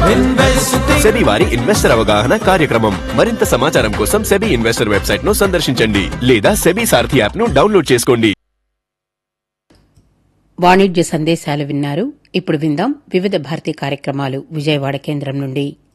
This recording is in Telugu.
సెబీ వారి ఇన్వెస్టర్ అవగాహన కార్యక్రమం. మరింత సమాచారం కోసం సెబీ ఇన్వెస్టర్ వెబ్సైట్ ను సందర్శించండి లేదా సెబీ సారథి యాప్ ను డౌన్లోడ్ చేసుకోండి. వాణిజ్య సందేశాలు విన్నారు. ఇప్పుడు విందాం వివిధ భారతీ కార్యక్రమాలు విజయవాడ కేంద్రం నుండి.